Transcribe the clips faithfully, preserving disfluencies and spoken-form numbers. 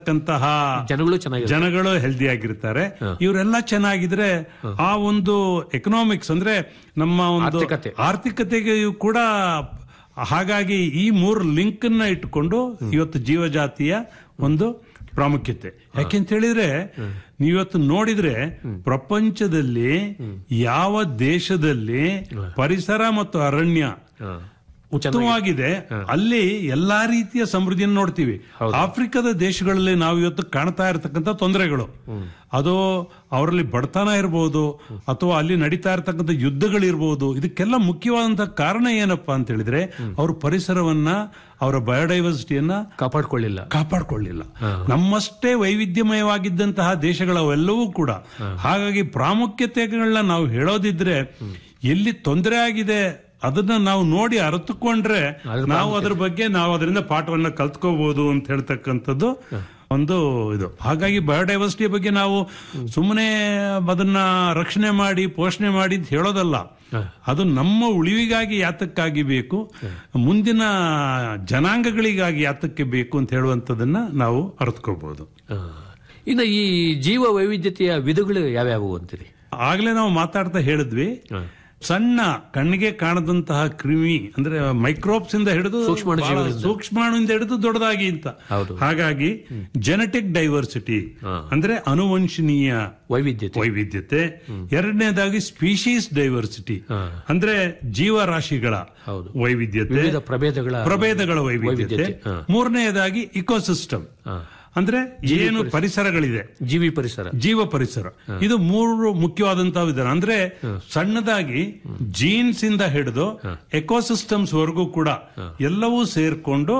ಜನಗಳು ಜನಗಳು ಹೆಲ್ದಿ ಆಗಿರ್ತಾರೆ. ಇವರೆಲ್ಲ ಚೆನ್ನಾಗಿದ್ರೆ ಆ ಒಂದು ಎಕನಾಮಿಕ್ಸ್ ಅಂದ್ರೆ ನಮ್ಮ ಒಂದು ಆರ್ಥಿಕತೆಗೆ ಕೂಡ. ಹಾಗಾಗಿ ಈ ಮೂರು ಲಿಂಕ್ ನ ಇಟ್ಕೊಂಡು ಇವತ್ತು ಜೀವಜಾತಿಯ ಒಂದು ಪ್ರಾಮುಖ್ಯತೆ. ಯಾಕೆಂತ ಹೇಳಿದ್ರೆ ನೀವತ್ತು ನೋಡಿದ್ರೆ ಪ್ರಪಂಚದಲ್ಲಿ ಯಾವ ದೇಶದಲ್ಲಿ ಪರಿಸರ ಮತ್ತು ಅರಣ್ಯ ಉತ್ತಮವಾಗಿದೆ ಅಲ್ಲಿ ಎಲ್ಲಾ ರೀತಿಯ ಸಮೃದ್ಧಿಯನ್ನು ನೋಡ್ತೀವಿ. ಆಫ್ರಿಕಾದ ದೇಶಗಳಲ್ಲಿ ನಾವು ಇವತ್ತು ಕಾಣ್ತಾ ಇರತಕ್ಕಂಥ ತೊಂದರೆಗಳು, ಅದು ಅವರಲ್ಲಿ ಬಡತನ ಇರಬಹುದು ಅಥವಾ ಅಲ್ಲಿ ನಡೀತಾ ಇರತಕ್ಕಂಥ ಯುದ್ಧಗಳಿರ್ಬೋದು, ಇದಕ್ಕೆಲ್ಲ ಮುಖ್ಯವಾದಂತಹ ಕಾರಣ ಏನಪ್ಪಾ ಅಂತ ಹೇಳಿದ್ರೆ ಅವರು ಪರಿಸರವನ್ನ, ಅವರ ಬಯೋಡೈವರ್ಸಿಟಿಯನ್ನ ಕಾಪಾಡ್ಕೊಳ್ಳಿಲ್ಲ ಕಾಪಾಡ್ಕೊಳ್ಳಿಲ್ಲ ನಮ್ಮಷ್ಟೇ ವೈವಿಧ್ಯಮಯವಾಗಿದ್ದಂತಹ ದೇಶಗಳವೆಲ್ಲವೂ ಕೂಡ. ಹಾಗಾಗಿ ಪ್ರಾಮುಖ್ಯತೆಗಳನ್ನ ನಾವು ಹೇಳೋದಿದ್ರೆ ಎಲ್ಲಿ ತೊಂದರೆ ಆಗಿದೆ ಅದನ್ನ ನಾವು ನೋಡಿ ಅರಿತುಕೊಂಡ್ರೆ ನಾವು ಅದ್ರ ಬಗ್ಗೆ ನಾವು ಅದರಿಂದ ಪಾಠವನ್ನ ಕಲ್ತ್ಕೋಬಹುದು ಅಂತ ಹೇಳ್ತಕ್ಕಂಥದ್ದು ಒಂದು ಇದು. ಹಾಗಾಗಿ ಬಯೋಡೈವರ್ಸಿಟಿ ಬಗ್ಗೆ ನಾವು ಸುಮ್ಮನೆ ಅದನ್ನ ರಕ್ಷಣೆ ಮಾಡಿ ಪೋಷಣೆ ಮಾಡಿ ಅಂತ ಹೇಳೋದಲ್ಲ, ಅದು ನಮ್ಮ ಉಳಿವಿಗಾಗಿ ಯಾತಕ್ಕಾಗಿ ಬೇಕು, ಮುಂದಿನ ಜನಾಂಗಗಳಿಗಾಗಿ ಯಾತಕ್ಕೆ ಬೇಕು ಅಂತ ಹೇಳುವಂಥದ್ದನ್ನ ನಾವು ಅರಿತುಕೋಬಹುದು. ಇನ್ನು ಈ ಜೀವ ವೈವಿಧ್ಯತೆಯ ವಿಧಗಳು ಯಾವ್ಯಾವು ಅಂತೀರಿ? ಆಗ್ಲೇ ನಾವು ಮಾತಾಡ್ತಾ ಹೇಳಿದ್ವಿ, ಸಣ್ಣ ಕಣ್ಣಿಗೆ ಕಾಣದಂತಹ ಕ್ರಿಮಿ ಅಂದ್ರೆ ಮೈಕ್ರೋಬ್ಸ್ ಇಂದ ಹಿಡಿದು ಸೂಕ್ಷ್ಮಾಣುವಿಂದ ಹಿಡಿದು ದೊಡ್ಡದಾಗಿ ಅಂತ. ಹಾಗಾಗಿ ಜೆನೆಟಿಕ್ ಡೈವರ್ಸಿಟಿ ಅಂದ್ರೆ ಅನುವಂಶನೀಯ ವೈವಿಧ್ಯತೆ ವೈವಿಧ್ಯತೆ ಎರಡನೇದಾಗಿ ಸ್ಪೀಶೀಸ್ ಡೈವರ್ಸಿಟಿ ಅಂದ್ರೆ ಜೀವರಾಶಿಗಳ ವೈವಿಧ್ಯತೆ, ಪ್ರಭೇದಗಳ ಪ್ರಭೇದಗಳ ವೈವಿಧ್ಯತೆ. ಮೂರನೆಯದಾಗಿ ಇಕೋಸಿಸ್ಟಮ್ ಅಂದ್ರೆ ಏನು ಪರಿಸರಗಳಿದೆ, ಜೀವಿ ಪರಿಸರ, ಜೀವ ಪರಿಸರ. ಇದು ಮೂರು ಮುಖ್ಯವಾದಂತಹ ವಿಧಾನ. ಅಂದ್ರೆ ಸಣ್ಣದಾಗಿ ಜೀನ್ಸ್ ಇಂದ ಹಿಡಿದು ಎಕೋಸಿಸ್ಟಮ್ಸ್ ವರೆಗೂ ಕೂಡ ಎಲ್ಲವೂ ಸೇರ್ಕೊಂಡು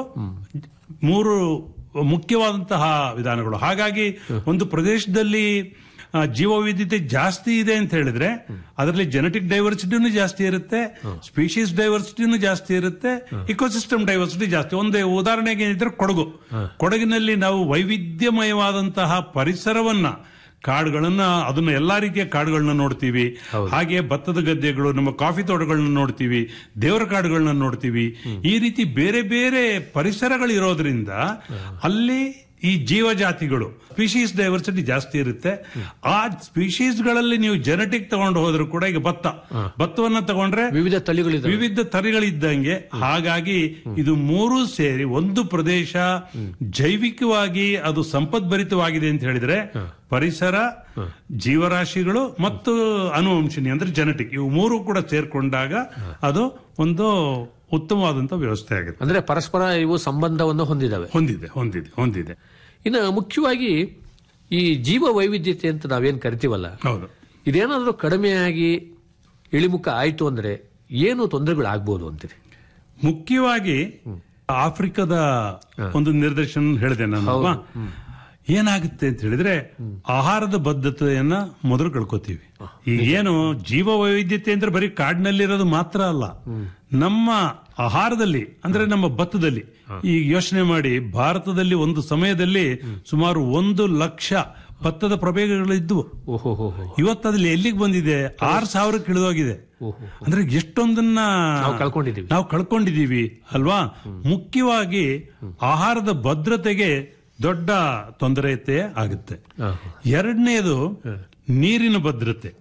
ಮೂರು ಮುಖ್ಯವಾದಂತಹ ವಿಧಾನಗಳು. ಹಾಗಾಗಿ ಒಂದು ಪ್ರದೇಶದಲ್ಲಿ ಜೀವವೈವಿಧ್ಯತೆ ಜಾಸ್ತಿ ಇದೆ ಅಂತ ಹೇಳಿದ್ರೆ ಅದರಲ್ಲಿ ಜೆನೆಟಿಕ್ ಡೈವರ್ಸಿಟಿನೂ ಜಾಸ್ತಿ ಇರುತ್ತೆ, ಸ್ಪೀಶೀಸ್ ಡೈವರ್ಸಿಟಿನೂ ಜಾಸ್ತಿ ಇರುತ್ತೆ, ಇಕೋಸಿಸ್ಟಮ್ ಡೈವರ್ಸಿಟಿ ಜಾಸ್ತಿ. ಒಂದು ಉದಾಹರಣೆಗೆ ಏನಿದ್ರೆ ಕೊಡಗು, ಕೊಡಗಿನಲ್ಲಿ ನಾವು ವೈವಿಧ್ಯಮಯವಾದಂತಹ ಪರಿಸರವನ್ನ, ಕಾಡುಗಳನ್ನ, ಅದನ್ನ ಎಲ್ಲಾ ರೀತಿಯ ಕಾಡುಗಳನ್ನ ನೋಡ್ತೀವಿ. ಹಾಗೆ ಭತ್ತದ ಗದ್ದೆಗಳು, ನಮ್ಮ ಕಾಫಿ ತೋಟಗಳನ್ನ ನೋಡ್ತೀವಿ, ದೇವರ ಕಾಡುಗಳನ್ನ ನೋಡ್ತೀವಿ. ಈ ರೀತಿ ಬೇರೆ ಬೇರೆ ಪರಿಸರಗಳು ಇರೋದ್ರಿಂದ ಅಲ್ಲಿ ಈ ಜೀವಜಾತಿಗಳು ಸ್ಪೀಶೀಸ್ ಡೈವರ್ಸಿಟಿ ಜಾಸ್ತಿ ಇರುತ್ತೆ. ಆ ಸ್ಪೀಶೀಸ್ಗಳಲ್ಲಿ ನೀವು ಜೆನೆಟಿಕ್ ತಗೊಂಡು ಹೋದ್ರು ಕೂಡ, ಈಗ ಭತ್ತ ಭತ್ತವನ್ನ ತಗೊಂಡ್ರೆ ವಿವಿಧ ತಳಿಗಳು ವಿವಿಧ ತಳಿಗಳಿದ್ದಂಗೆ. ಹಾಗಾಗಿ ಇದು ಮೂರು ಸೇರಿ ಒಂದು ಪ್ರದೇಶ ಜೈವಿಕವಾಗಿ ಅದು ಸಂಪದ್ಭರಿತವಾಗಿದೆ ಅಂತ ಹೇಳಿದ್ರೆ ಪರಿಸರ, ಜೀವರಾಶಿಗಳು ಮತ್ತು ಅನುವಂಶನಿ ಅಂದ್ರೆ ಜೆನೆಟಿಕ್, ಇವು ಮೂರು ಕೂಡ ಸೇರ್ಕೊಂಡಾಗ ಅದು ಒಂದು ಉತ್ತಮವಾದಂತಹ ವ್ಯವಸ್ಥೆ ಆಗಿದೆ. ಅಂದ್ರೆ ಪರಸ್ಪರ ಇವು ಸಂಬಂಧವನ್ನು ಹೊಂದಿದಾವೆ ಹೊಂದಿದೆ ಹೊಂದಿದೆ ಹೊಂದಿದೆ ಇನ್ನು ಮುಖ್ಯವಾಗಿ ಈ ಜೀವ ವೈವಿಧ್ಯತೆ ಅಂತ ನಾವೇನ್ ಕರಿತೀವಲ್ಲ, ಹೌದು, ಇದೇನಾದ್ರೂ ಕಡಿಮೆಯಾಗಿ ಇಳಿಮುಖ ಆಯ್ತು ಅಂದ್ರೆ ಏನು ತೊಂದರೆಗಳು ಆಗ್ಬೋದು ಅಂತೀರಿ? ಮುಖ್ಯವಾಗಿ ಆಫ್ರಿಕಾದ ಒಂದು ನಿದರ್ಶನ ಹೇಳಿದೆ ನಾನು. ಏನಾಗುತ್ತೆ ಅಂತ ಹೇಳಿದ್ರೆ ಆಹಾರದ ಬದ್ಧತೆಯನ್ನ ಮೊದಲು ಕಳ್ಕೊತೀವಿ. ಈಗ ಏನು ಜೀವ ವೈವಿಧ್ಯತೆ ಅಂದ್ರೆ ಬರೀ ಕಾಡಿನಲ್ಲಿರೋದು ಮಾತ್ರ ಅಲ್ಲ, ನಮ್ಮ ಆಹಾರದಲ್ಲಿ ಅಂದ್ರೆ ನಮ್ಮ ಭತ್ತದಲ್ಲಿ. ಈಗ ಯೋಚನೆ ಮಾಡಿ, ಭಾರತದಲ್ಲಿ ಒಂದು ಸಮಯದಲ್ಲಿ ಸುಮಾರು ಒಂದು ಲಕ್ಷ ಭತ್ತದ ಪ್ರಭೇದಗಳಿದ್ವು. ಇವತ್ತಲ್ಲಿ ಎಲ್ಲಿಗೆ ಬಂದಿದೆ? ಆರು ಸಾವಿರಕ್ಕೆ ಇಳಿದೋಗಿದೆ. ಅಂದ್ರೆ ಎಷ್ಟೊಂದನ್ನ ನಾವು ಕಳ್ಕೊಂಡಿದೀವಿ ಅಲ್ವಾ? ಮುಖ್ಯವಾಗಿ ಆಹಾರದ ಭದ್ರತೆಗೆ ದೊಡ್ಡ ತೊಂದರೆತೆ ಆಗುತ್ತೆ. ಎರಡನೇದು ನೀರಿನ ಭದ್ರತೆ.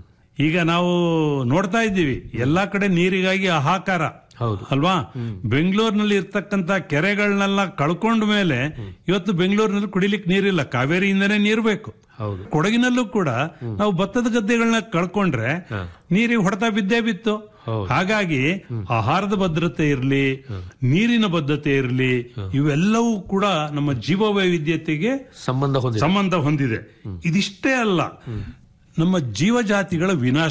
ಈಗ ನಾವು ನೋಡ್ತಾ ಇದ್ದೀವಿ ಎಲ್ಲಾ ಕಡೆ ನೀರಿಗಾಗಿ ಹಾಹಾಕಾರ ಅಲ್ವಾ? ಬೆಂಗಳೂರಿನಲ್ಲಿ ಇರ್ತಕ್ಕಂತ ಕೆರೆಗಳನ್ನೆಲ್ಲ ಕಳ್ಕೊಂಡ ಮೇಲೆ ಇವತ್ತು ಬೆಂಗಳೂರಿನಲ್ಲಿ ಕುಡಿಲಿಕ್ಕೆ ನೀರಿಲ್ಲ, ಕಾವೇರಿಯಿಂದನೇ ನೀರು ಬೇಕು. ಕೊಡಗಿನಲ್ಲೂ ಕೂಡ ನಾವು ಭತ್ತದ ಗದ್ದೆಗಳನ್ನ ಕಳ್ಕೊಂಡ್ರೆ ನೀರಿಗೆ ಹೊಡೆತ ಬಿದ್ದೇ ಬಿತ್ತು. ಹಾಗಾಗಿ ಆಹಾರದ ಭದ್ರತೆ ಇರಲಿ, ನೀರಿನ ಭದ್ರತೆ ಇರಲಿ, ಇವೆಲ್ಲವೂ ಕೂಡ ನಮ್ಮ ಜೀವ ವೈವಿಧ್ಯತೆಗೆ ಸಂಬಂಧ ಸಂಬಂಧ ಹೊಂದಿದೆ. ಇದಿಷ್ಟೇ ಅಲ್ಲ, ನಮ್ಮ ಜೀವಜಾತಿಗಳ ವಿನಾಶ.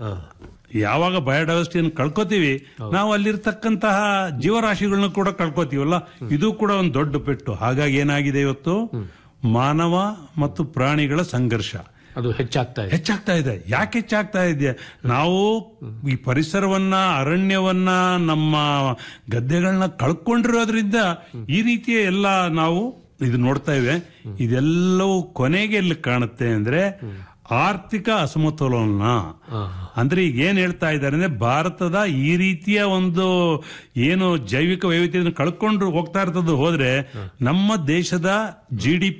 ಯಾವಾಗ ಬಯೋಡೈವರ್ಸಿಟಿಯನ್ನು ಕಳ್ಕೊತೀವಿ ನಾವು ಅಲ್ಲಿರ್ತಕ್ಕಂತಹ ಜೀವರಾಶಿಗಳನ್ನ ಕೂಡ ಕಳ್ಕೊತೀವಲ್ಲ, ಇದು ಕೂಡ ಒಂದು ದೊಡ್ಡ ಪೆಟ್ಟು. ಹಾಗಾಗಿ ಏನಾಗಿದೆ, ಇವತ್ತು ಮಾನವ ಮತ್ತು ಪ್ರಾಣಿಗಳ ಸಂಘರ್ಷ ಅದು ಹೆಚ್ಚಾಗ್ತಾ ಇದೆ ಹೆಚ್ಚಾಗ್ತಾ ಇದೆ ಯಾಕೆ ಹೆಚ್ಚಾಗ್ತಾ ಇದೆ? ನಾವು ಈ ಪರಿಸರವನ್ನ, ಅರಣ್ಯವನ್ನ, ನಮ್ಮ ಗದ್ದೆಗಳನ್ನ ಕಳ್ಕೊಂಡಿರೋದ್ರಿಂದ ಈ ರೀತಿಯ ಎಲ್ಲ ನಾವು ಇದು ನೋಡ್ತಾ ಇವೆ. ಇದೆಲ್ಲವೂ ಕೊನೆಗೆ ಎಲ್ಲಿ ಕಾಣುತ್ತೆ ಅಂದ್ರೆ ಆರ್ಥಿಕ ಅಸಮತೋಲನ. ಅಂದ್ರೆ ಈಗ ಏನ್ ಹೇಳ್ತಾ ಇದ್ದಾರೆ ಅಂದ್ರೆ ಭಾರತದ ಈ ರೀತಿಯ ಒಂದು ಏನು ಜೈವಿಕ ವೈವಿಧ್ಯತೆಯನ್ನು ಕಳ್ಕೊಂಡು ಹೋಗ್ತಾ ಇರ್ತದ್ದು ಹೋದ್ರೆ ನಮ್ಮ ದೇಶದ ಜಿ ಡಿ